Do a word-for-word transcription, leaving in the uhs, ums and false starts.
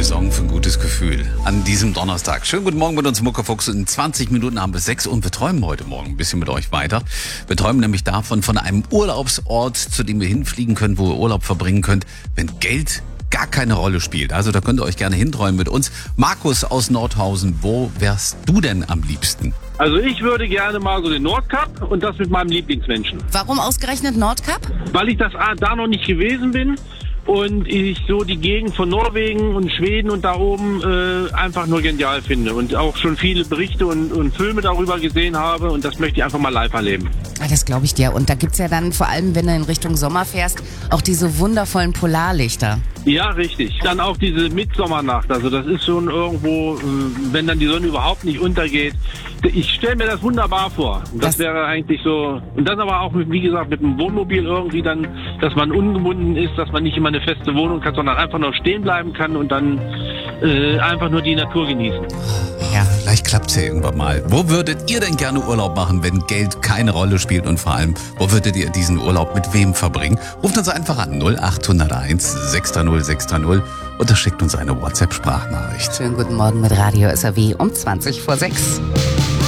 Song für ein gutes Gefühl an diesem Donnerstag. Schönen guten Morgen mit uns, Muckefuchs. In zwanzig Minuten haben wir sechs und wir träumen heute Morgen ein bisschen mit euch weiter. Wir träumen nämlich davon, von einem Urlaubsort, zu dem wir hinfliegen können, wo ihr Urlaub verbringen könnt, wenn Geld gar keine Rolle spielt. Also da könnt ihr euch gerne hinträumen mit uns. Markus aus Nordhausen, wo wärst du denn am liebsten? Also ich würde gerne mal so den Nordkap und das mit meinem Lieblingsmenschen. Warum ausgerechnet Nordkap? Weil ich das da noch nicht gewesen bin und ich so die Gegend von Norwegen und Schweden und da oben äh, einfach nur genial finde und auch schon viele Berichte und, und Filme darüber gesehen habe und das möchte ich einfach mal live erleben. Ah, das glaube ich dir. Und da gibt's ja dann, vor allem wenn du in Richtung Sommer fährst, auch diese wundervollen Polarlichter. Ja, richtig. Dann auch diese Mitsommernacht. Also das ist schon irgendwo, wenn dann die Sonne überhaupt nicht untergeht. Ich stelle mir das wunderbar vor. Und das, das wäre eigentlich so. Und dann aber auch, mit, wie gesagt, mit dem Wohnmobil irgendwie dann, dass man ungebunden ist, dass man nicht immer eine feste Wohnung hat, sondern einfach nur stehen bleiben kann und dann äh, einfach nur die Natur genießen. Ja, vielleicht klappt's ja irgendwann mal. Wo würdet ihr denn gerne Urlaub machen, wenn Geld keine Rolle spielt? Und vor allem, wo würdet ihr diesen Urlaub mit wem verbringen? Ruft uns einfach an null acht null eins sechs drei null sechs drei null oder schickt uns eine WhatsApp-Sprachnachricht. Schönen guten Morgen mit Radio S R W um zwanzig vor sechs.